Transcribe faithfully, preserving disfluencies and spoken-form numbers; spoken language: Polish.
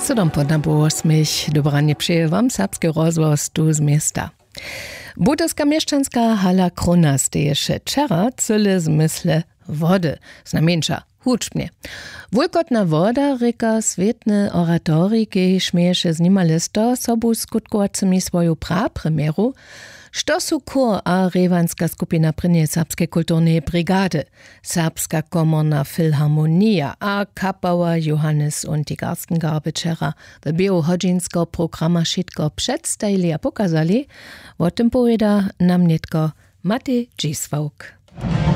Sedam po nabu osmich. Dobranie przyje wam serbski rozgłos tu z miasta. Budyska mieszczanska hala Krona steješe wczera cyle zmysle wody. Znamieńcza huczbnie. Wulkotna woda ryka swietny oratoriki śmieše z nimalisto sobu skutkowacymi swoją prapremieru, što su kur a rewanska skupina prynie serbskiej kulturnej brigady, serbska komorna filharmonia a kapała Johannes und die Garstengarbe wczera w biohodzinsko programa šitko przedstawili a pokazali, o tym powiada nam nitko Matej Dzisłauk.